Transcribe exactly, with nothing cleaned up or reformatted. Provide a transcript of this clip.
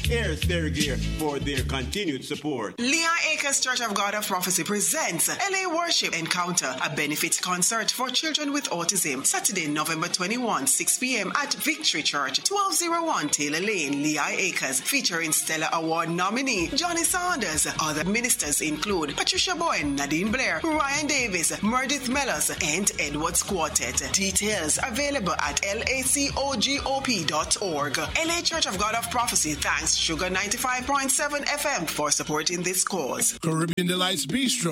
Airs Fairgear for their continued support. Leah Acres Church of God of Prophecy presents L A Worship Encounter, a benefit concert for children with autism. Saturday, November twenty-first, six p.m. at Victory Church, twelve oh one Taylor Lane, Leah Acres, featuring Stellar Award nominee Johnny Saunders. Other ministers include Patricia Boyne, Nadine Blair, Ryan Davis, Meredith Mellors, and Edwards Quartet. Details available at lacogop dot org. L A Church of God of Prophecy thanks Sugar ninety-five point seven F M for supporting this cause. Caribbean Delights Bistro